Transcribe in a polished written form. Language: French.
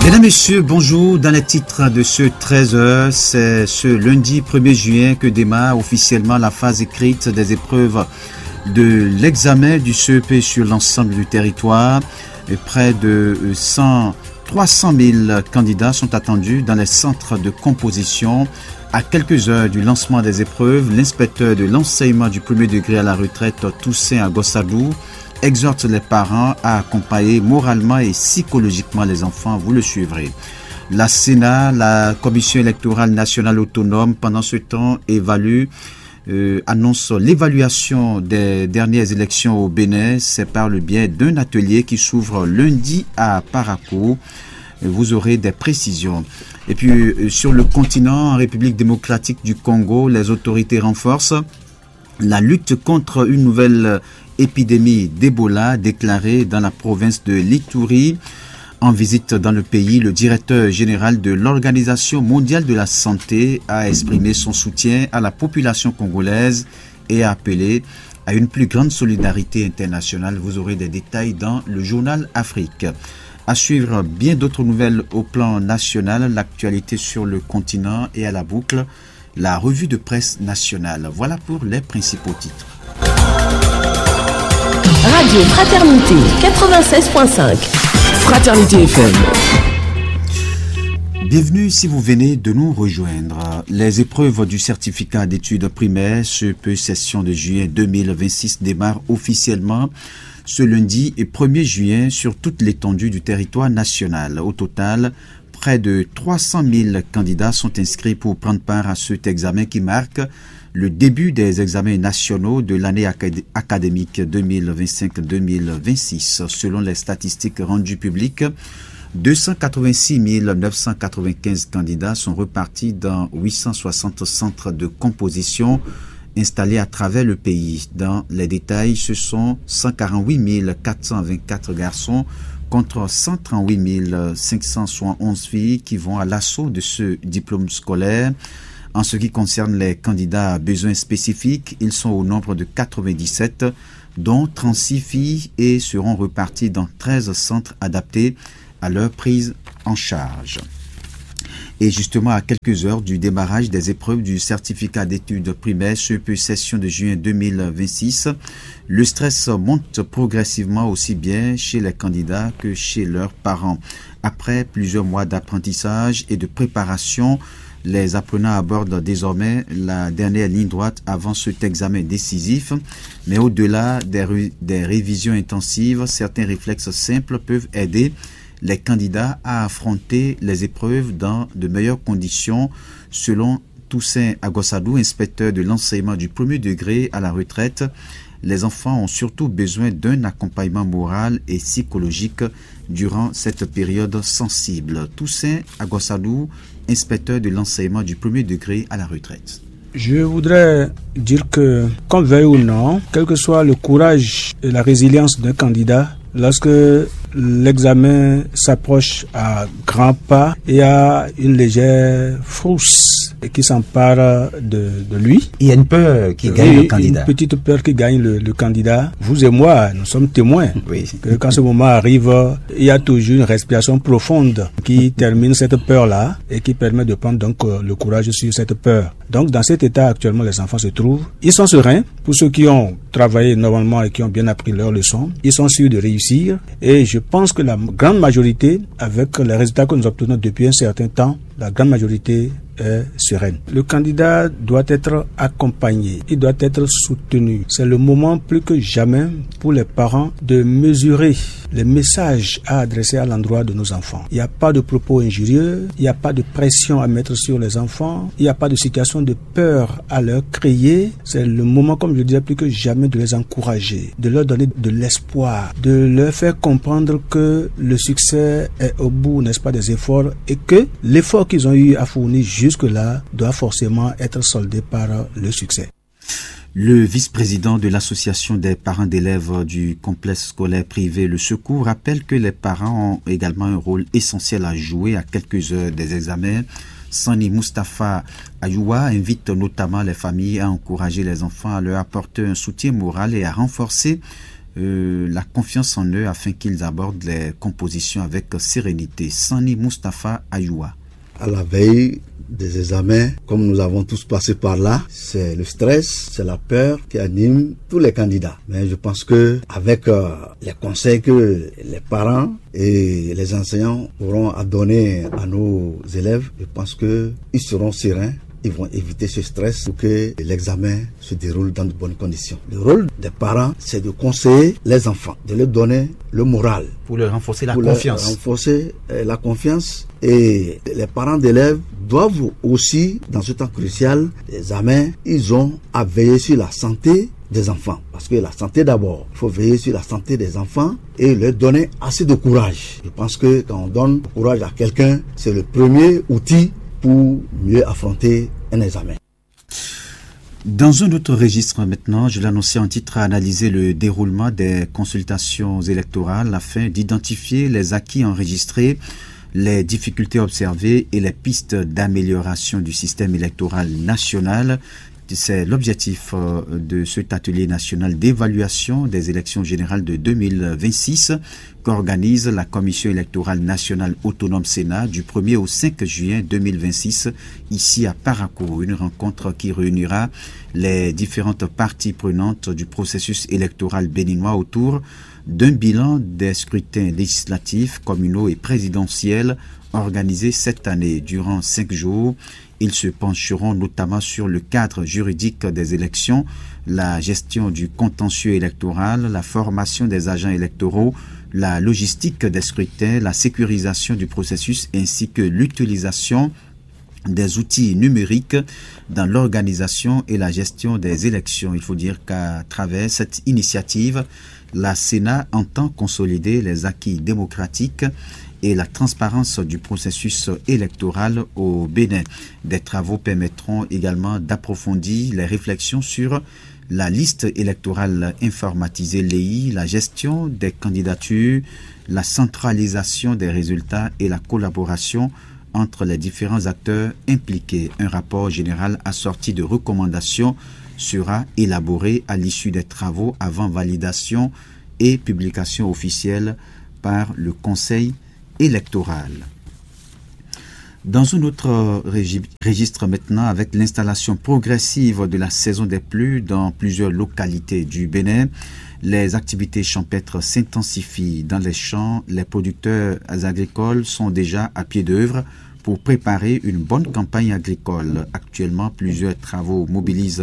Mesdames, Messieurs, bonjour. Dans les titres de ce 13h, c'est ce lundi 1er juin que démarre officiellement la phase écrite des épreuves de l'examen du CEP sur l'ensemble du territoire. Et près de 300 000 candidats sont attendus dans les centres de composition. À quelques heures du lancement des épreuves, l'inspecteur de l'enseignement du premier degré à la retraite, Toussaint Agossadou, exhorte les parents à accompagner moralement et psychologiquement les enfants. Vous le suivrez. La Sénat, la Commission électorale nationale autonome, pendant ce temps, annonce l'évaluation des dernières élections au Bénin. C'est par le biais d'un atelier qui s'ouvre lundi à Parakou. Vous aurez des précisions. Et puis, sur le continent, en République démocratique du Congo, les autorités renforcent la lutte contre une nouvelle épidémie d'Ebola déclarée dans la province de l'Ituri. En visite dans le pays, le directeur général de l'Organisation mondiale de la santé a exprimé son soutien à la population congolaise et a appelé à une plus grande solidarité internationale. Vous aurez des détails dans le journal Afrique. À suivre bien d'autres nouvelles au plan national, l'actualité sur le continent et à la boucle, la revue de presse nationale. Voilà pour les principaux titres. Radio Fraternité 96.5. Fraternité FM. Bienvenue si vous venez de nous rejoindre. Les épreuves du certificat d'études primaires, CEP session de juillet 2026 démarrent officiellement ce lundi et 1er juin sur toute l'étendue du territoire national. Au total, près de 300 000 candidats sont inscrits pour prendre part à cet examen qui marque le début des examens nationaux de l'année académique 2025-2026. Selon les statistiques rendues publiques, 286 995 candidats sont repartis dans 860 centres de composition installés à travers le pays. Dans les détails, ce sont 148 424 garçons contre 138 571 filles qui vont à l'assaut de ce diplôme scolaire. En ce qui concerne les candidats à besoins spécifiques, ils sont au nombre de 97, dont 36 filles et seront repartis dans 13 centres adaptés à leur prise en charge. Et justement, à quelques heures du démarrage des épreuves du certificat d'études primaires, CEP session de juin 2026, le stress monte progressivement aussi bien chez les candidats que chez leurs parents. Après plusieurs mois d'apprentissage et de préparation, les apprenants abordent désormais la dernière ligne droite avant cet examen décisif. Mais au-delà des révisions intensives, certains réflexes simples peuvent aider les candidats à affronter les épreuves dans de meilleures conditions. Selon Toussaint Agossadou, inspecteur de l'enseignement du premier degré à la retraite, les enfants ont surtout besoin d'un accompagnement moral et psychologique durant cette période sensible. Toussaint Agossadou, inspecteur de l'enseignement du premier degré à la retraite. Je voudrais dire que, qu'on veuille ou non, quel que soit le courage et la résilience d'un candidat, lorsque l'examen s'approche à grands pas, il y a une légère frousse qui s'empare de lui. Il y a une peur qui gagne le candidat. Une petite peur qui gagne le candidat. Vous et moi, nous sommes témoins que quand ce moment arrive, il y a toujours une respiration profonde qui termine cette peur-là et qui permet de prendre donc le courage sur cette peur. Donc dans cet état actuellement les enfants se trouvent. Ils sont sereins pour ceux qui ont travaillé normalement et qui ont bien appris leurs leçons. Ils sont sûrs de réussir et je pense que la grande majorité, avec les résultats que nous obtenons depuis un certain temps, la grande majorité est sereine. Le candidat doit être accompagné, il doit être soutenu. C'est le moment plus que jamais pour les parents de mesurer les messages à adresser à l'endroit de nos enfants. Il n'y a pas de propos injurieux, il n'y a pas de pression à mettre sur les enfants, il n'y a pas de situation de peur à leur créer. C'est le moment, comme je disais, plus que jamais de les encourager, de leur donner de l'espoir, de leur faire comprendre que le succès est au bout, n'est-ce pas, des efforts et que l'effort qu'ils ont eu à fournir jusque-là doit forcément être soldé par le succès. Le vice-président de l'association des parents d'élèves du complexe scolaire privé Le Secours rappelle que les parents ont également un rôle essentiel à jouer à quelques heures des examens. Sani Mustafa Ayoua invite notamment les familles à encourager les enfants à leur apporter un soutien moral et à renforcer la confiance en eux afin qu'ils abordent les compositions avec sérénité. Sani Mustafa Ayoua. À la veille des examens, comme nous avons tous passé par là, c'est le stress, c'est la peur qui anime tous les candidats. Mais je pense que avec les conseils que les parents et les enseignants auront à donner à nos élèves, je pense qu'ils seront sereins. Ils vont éviter ce stress pour que l'examen se déroule dans de bonnes conditions. Le rôle des parents, c'est de conseiller les enfants, de leur donner le moral. Pour leur renforcer la confiance. Leur renforcer la confiance. Et les parents d'élèves doivent aussi, dans ce temps crucial, les examens, ils ont à veiller sur la santé des enfants. Parce que la santé d'abord, il faut veiller sur la santé des enfants et leur donner assez de courage. Je pense que quand on donne courage à quelqu'un, c'est le premier outil pour mieux affronter un examen. Dans un autre registre maintenant, je l'annonçais en titre, à analyser le déroulement des consultations électorales afin d'identifier les acquis enregistrés, les difficultés observées et les pistes d'amélioration du système électoral national. C'est l'objectif de cet atelier national d'évaluation des élections générales de 2026 qu'organise la Commission électorale nationale autonome Sénat du 1er au 5 juin 2026 ici à Parakou. Une rencontre qui réunira les différentes parties prenantes du processus électoral béninois autour d'un bilan des scrutins législatifs, communaux et présidentiels organisés cette année. Durant 5 jours, ils se pencheront notamment sur le cadre juridique des élections, la gestion du contentieux électoral, la formation des agents électoraux, la logistique des scrutins, la sécurisation du processus ainsi que l'utilisation des outils numériques dans l'organisation et la gestion des élections. Il faut dire qu'à travers cette initiative, la Sénat entend consolider les acquis démocratiques et la transparence du processus électoral au Bénin. Des travaux permettront également d'approfondir les réflexions sur la liste électorale informatisée LEI, la gestion des candidatures, la centralisation des résultats et la collaboration entre les différents acteurs impliqués. Un rapport général assorti de recommandations sera élaboré à l'issue des travaux avant validation et publication officielle par le Conseil électoral. Dans un autre registre maintenant, avec l'installation progressive de la saison des pluies dans plusieurs localités du Bénin, les activités champêtres s'intensifient dans les champs. Les producteurs agricoles sont déjà à pied d'œuvre pour préparer une bonne campagne agricole. Actuellement, plusieurs travaux mobilisent